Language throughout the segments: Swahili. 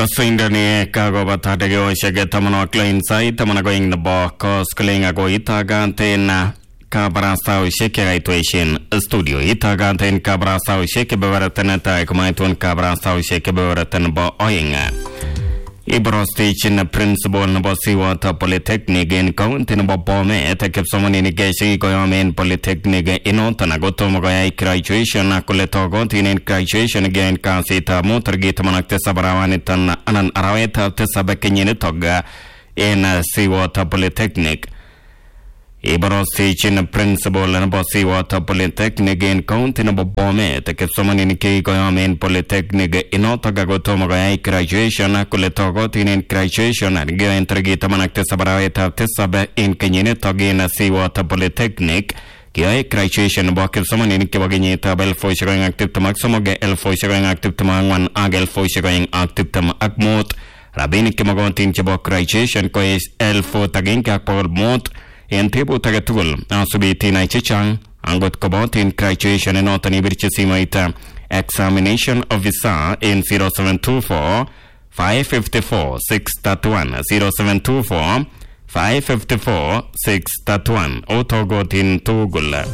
Kasindani kagobata degyo shege tamano klein sai tamano going the box klinga go itagantena kabrasa sheke gaitweshin studio itaganten kabrasa sheke bewaratana ta kumaitun kabrasa sheke bewaratan bo oinga Ibrostichin principal Nabasi Water Polytechnic in County Nabome, take someone in Gashi Goyaman Polytechnic in Otanagotomogai graduation, Akuletogot in graduation again, Kansita, Motorgate Manakta Sabarawanitan, and Araweta Tesabakin Toga in Seawater Polytechnic. Ibrostichin principal Nabasi Water Polytechnic in County Nabome, take someone in Goyaman Polytechnic in Otagagotomogai graduation, Akuletogot in graduation, and Gain Tragita Manakta Sabaraweta Tesabe in Kenyetogi in Seawater Polytechnic. Kia graduation book if someone in Kiwaginita Bell for showing active to Maximoga L for showing active to Mangan Agel for showing active to Akmot, Rabin Kimagontin Chibok graduation, Kois L for Taginka Paul Mot. In table tagatul, Asubiti Naichang, Angot Kobotin graduation and not an Ibirchisimaita examination of visa in 0724 554 631 0724 554 631 Otogotin Tugula.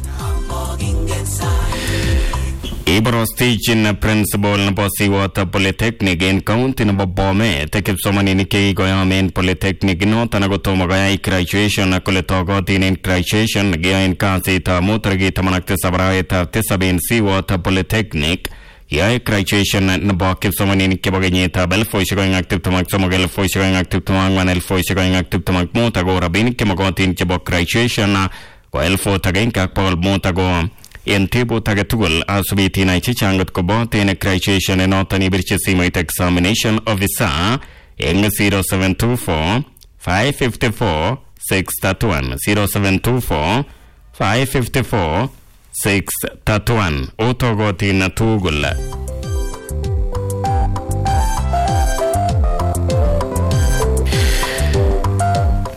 Ibrostichin principal Nabasi Water Polytechnic in County Nabome, take up someone in Goyaman Polytechnic, not Anagotomogai graduation, Akuletogotin in graduation, Gia in Kansita, Motorgita Manakta Sabraeta, Tesabin Seawater Polytechnic, Gia graduation at Nabok if someone in Kibaganita, Belfoy going active to Maximogel, Foy going active to Mangan, Elfoy going active to Macmotago, Rabin Kimagotin Chibok graduation, Elfo Tagenka Paul Montago. In table tagatul asubiti na chichangot kobote in a graduation and not an ibirchisimaite examination of visa in 0724 554 631 0724 554 631 Otogoti na tugula.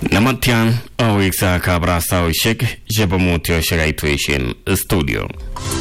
Namatian Awiksa Kabrasa Shek Jebamutio Shagaituation Studio.